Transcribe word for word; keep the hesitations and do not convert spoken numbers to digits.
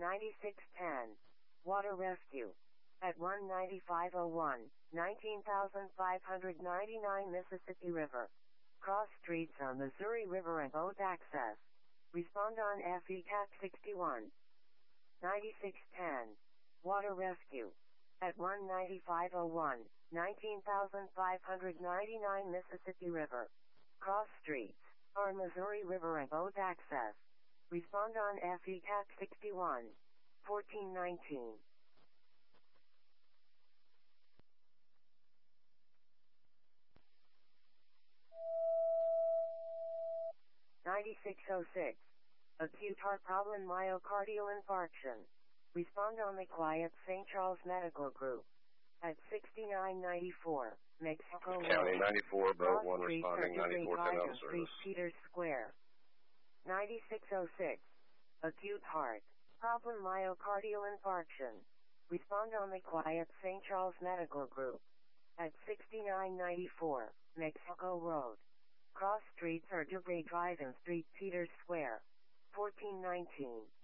ninety-six ten. Water rescue. At one ninety-five oh one, nineteen thousand five hundred ninety-nine Mississippi River. Cross streets on Missouri River and boat access. Respond on F E C A T sixty-one. ninety-six ten. Water rescue. At one ninety-five oh one, nineteen thousand five hundred ninety-nine Mississippi River. Cross streets are Missouri River and boat access. Respond on F E C A T sixty-one. fourteen nineteen. ninety-six oh six. Acute heart problem, myocardial infarction. Respond on the quiet Saint Charles Medical Group. At sixty-nine ninety-four, Mexico Road. County ninety-four, boat one Street, responding, ninety-four ten out of Street, service. Peters Square. ninety-six oh six. Acute heart problem, myocardial infarction. Respond on the quiet Saint Charles Medical Group. At sixty-nine ninety-four, Mexico Road. Cross streets are Debris Drive and Street, Peters Square. fourteen nineteen.